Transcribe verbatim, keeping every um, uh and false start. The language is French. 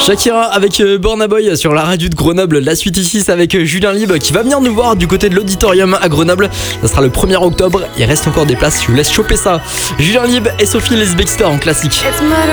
Shakira avec euh, Burna Boy sur la radio de Grenoble. La suite ici, c'est avec euh, Julien Libre qui va venir nous voir du côté de l'auditorium à Grenoble. Ça sera le premier octobre. Il reste encore des places. Je vous laisse choper ça. Julien Libre et Sophie Lesbexter en classique. It's murder